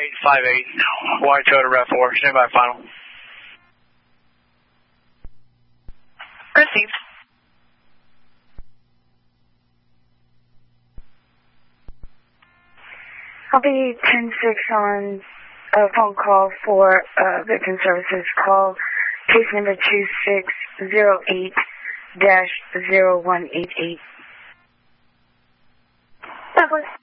1858, White Toyota RAV4, stand by final. Received. I'll be 10-6 on a phone call for Victim Services. Call case number 2608-0188. Douglas.